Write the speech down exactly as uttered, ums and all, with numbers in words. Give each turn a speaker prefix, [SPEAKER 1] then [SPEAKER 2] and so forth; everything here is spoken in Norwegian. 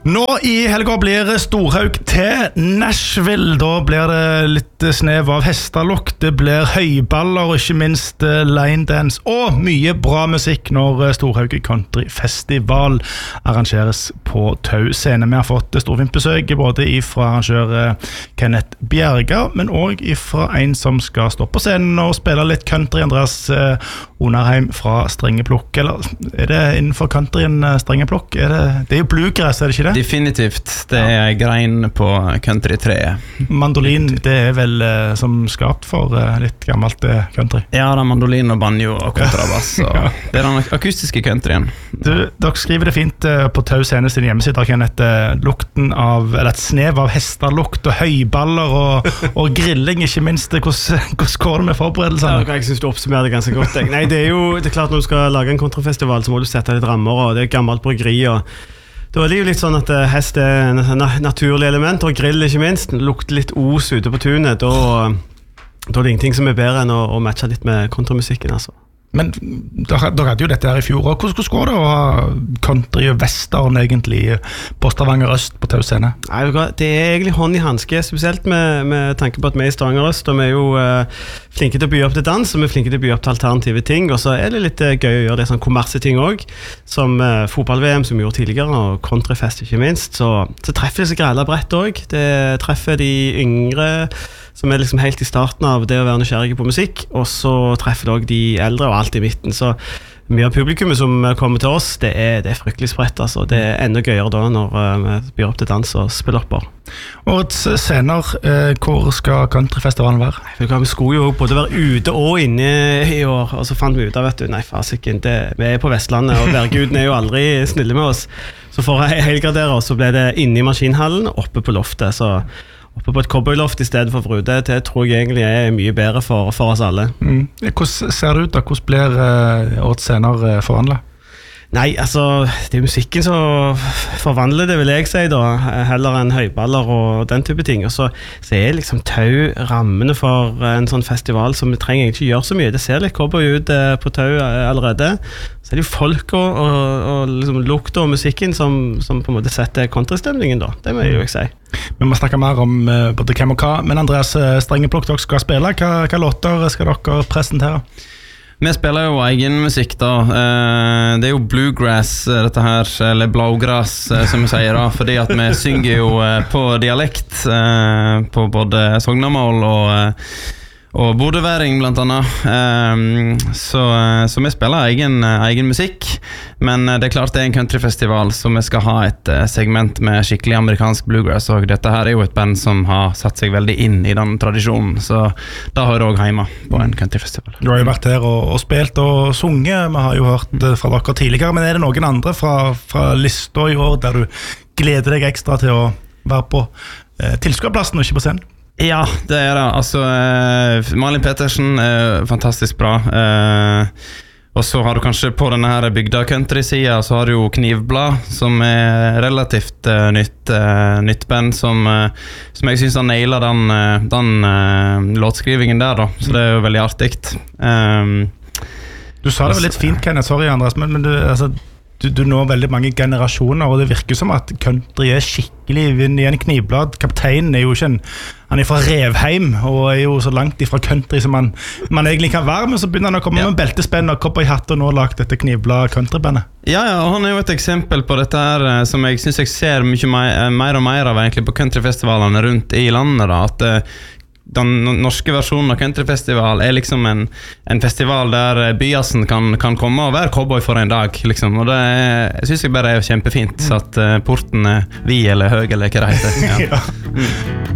[SPEAKER 1] Nå i helga blir Storhaug til Nashville. Da blir det litt snev av hestelukt, det blir høyballer og ikke minst line dance og mye bra musikk når Storhaug Country Festival arrangeres på Tau scene. Vi har fått storfint besøk både fra arrangør Kenneth Bjerga, men også fra en som skal stå på scenen og spille litt country, Andreas Onarheim fra Strengeplukk. Eller er det innenfor countryen Strengeplukk? Er det, det er jo bluegrass, er det ikke det?
[SPEAKER 2] Definitivt, det er grein på countrytreet.
[SPEAKER 1] Mandolin, det er vel uh, som skapt for uh, litt gammelt uh, country?
[SPEAKER 2] Ja, det er mandolin og banjo og kontrabass. Og ja. Det er den akustiske countryen.
[SPEAKER 1] Du, dere skriver det fint uh, på Tau scene sin hjemmeside, Kenneth. Uh, lukten av, eller et snev av hestelukt og høyballer og, og grilling, ikke minst. Hvordan, hvordan går det med forberedelsene?
[SPEAKER 3] Ja, jeg synes du oppsummerer det ganske godt. Nei, det er jo det er klart når du skal lage en countryfestival, så må du sette litt rammer, og det er gammelt bryggeri, og da er det jo litt sånn at hest er et naturlig element, og grill ikke minst. Det lukter litt os ute på tunet, og da er det ingenting som er bedre enn å, å matche litt med kontramusikken, altså.
[SPEAKER 1] Men dere hadde jo dette her i fjor, og hvordan går det å ha country og western egentlig på Stavanger Øst på Tau scene?
[SPEAKER 3] Nei, det er egentlig hånd i handske, spesielt med, med tanke på at vi er i Stavanger Øst, og vi er jo uh, flinke til å by opp til dans, og vi er flinke til å by opp til alternative ting, og så er det litt uh, gøy å gjøre det sånn kommerseting også, som uh, fotball-V M som vi gjorde tidligere, og countryfest ikke minst, så, så treffer det så grella brett også. Det treffer de yngre, som er liksom helt i starten av det å være nysgjerrig på musikk, og så treffer det også de eldre og alt i midten, så mye av publikummet som kommer til oss, det er, det er fryktelig spredt, altså. Det er enda gøyere da når uh, vi byr opp til dans og spiller opp.
[SPEAKER 1] Årets scener, eh, hvor skal countryfestivalen være?
[SPEAKER 3] Vi skulle jo både være ute og inne i år, og så fant vi ut av, vet du, nei fasiken, det, vi er på Vestlandet, og værguden er jo aldri snille med oss, så for å helgradere oss, så ble det inne i maskinhallen, oppe på loftet, så oppe på et cowboyloft i stedet for Frude, det tror jeg egentlig er mye bedre for, for oss alle.
[SPEAKER 1] Mm. Hvordan ser det ut da? Hvordan blir uh, årets scener uh, forvandlet?
[SPEAKER 3] Nei, altså, det er musikken som forvandler det, vil jeg si da, heller enn høyballer og den type ting. Og så, så er liksom Tau rammene for en sånn festival som vi trenger ikke gjøre så mye. Det ser litt cowboy ut eh, på Tau allerede. Så er det jo folk og, og, og liksom lukta og musikken som, som på en måte setter countrystemningen da. Det må jeg jo ikke si.
[SPEAKER 1] Vi må snakke mer om uh, både hvem og hva, men Andreas Strengeplukk, dere skal spille. Hva, hva låter skal dere presentere?
[SPEAKER 2] Vi spiller jo egen musikk da, det er jo bluegrass dette her, eller blågras som vi sier da, fordi at vi synger jo på dialekt, på både sognamål og, og bodøværing blant annet, så, så vi spiller egen, egen musikk, men det er klart det er en countryfestival, så vi skal ha et segment med skikkelig amerikansk bluegrass, og dette her er jo et band som har satt seg veldig inn i den tradisjonen, så da hører jeg også hjemme på en countryfestival.
[SPEAKER 1] Du har jo vært her og, og spilt og sunget, vi har jo hørt fra dere tidligere, men er det noen andre fra, fra lista i år der du gleder deg ekstra til å være på eh, tilskuerplassen og ikke på scenen?
[SPEAKER 2] Ja, det er det. Altså, eh, Malin Petersen er fantastisk bra. Eh, og så har du kanskje på denne her bygda country-sida, så har du jo Knivblad, som er relativt eh, nytt, eh, nytt band, som, eh, som jeg synes har nailet den, den eh, låtskrivingen der, da. Så det er jo veldig artigt. Um,
[SPEAKER 1] du sa det vel litt fint, Kenneth, sorry Andreas, men, men du, altså, du, du når veldig mange generasjoner, og det virker som at country er skikkelig vinn i en Knivblad. Kapteinen er jo ikke en, han er fra Revheim, og er jo så langt ifra country som man, man egentlig kan være, men så begynner han å komme ja. med beltespenn og kopper i hatt, og nå har lagt dette Knivblad countrybandet.
[SPEAKER 2] Ja, ja, og han er jo et eksempel på dette her, som jeg synes jeg ser mye mer, mer og mer av egentlig på countryfestivalene rundt i landet, da, at den norske versjonen av countryfestival er liksom en, en festival der byassen kan, kan komme og være cowboy for en dag, liksom. Og det er, jeg synes jeg bare er kjempefint, så at uh, porten er vi eller høy eller hva det heter. Ja. Ja. Mm.